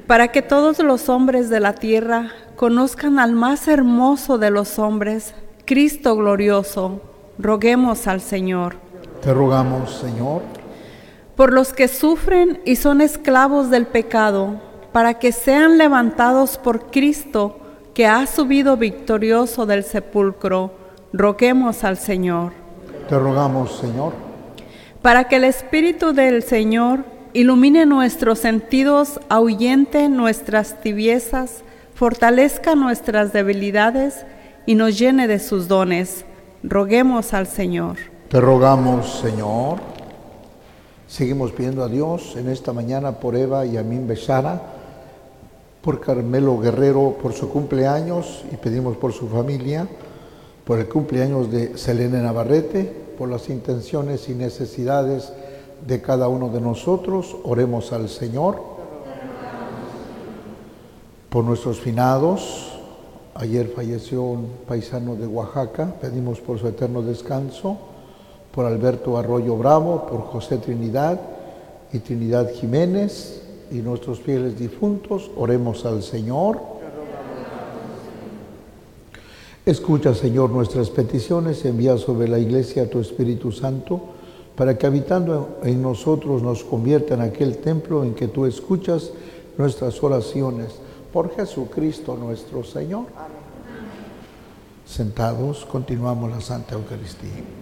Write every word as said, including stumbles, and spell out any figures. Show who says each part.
Speaker 1: para que todos los hombres de la tierra conozcan al más hermoso de los hombres, Cristo glorioso. Roguemos al Señor.
Speaker 2: Te rogamos, Señor.
Speaker 1: Por los que sufren y son esclavos del pecado, para que sean levantados por Cristo, que ha subido victorioso del sepulcro. Roguemos al Señor.
Speaker 2: Te rogamos, Señor.
Speaker 1: Para que el Espíritu del Señor ilumine nuestros sentidos, ahuyente nuestras tibiezas, fortalezca nuestras debilidades y nos llene de sus dones. Roguemos al Señor.
Speaker 2: Te rogamos, Señor. Seguimos pidiendo a Dios en esta mañana por Eva y Amin Bechara, por Carmelo Guerrero por su cumpleaños y pedimos por su familia, por el cumpleaños de Selene Navarrete, por las intenciones y necesidades de cada uno de nosotros. Oremos al Señor. Por nuestros finados, ayer falleció un paisano de Oaxaca, pedimos por su eterno descanso, por Alberto Arroyo Bravo, por José Trinidad y Trinidad Jiménez y nuestros fieles difuntos. Oremos al Señor. Escucha, Señor, nuestras peticiones, envía sobre la Iglesia a tu Espíritu Santo, para que habitando en nosotros nos convierta en aquel templo en que tú escuchas nuestras oraciones. Por Jesucristo nuestro Señor. Amén. Sentados, continuamos la Santa Eucaristía.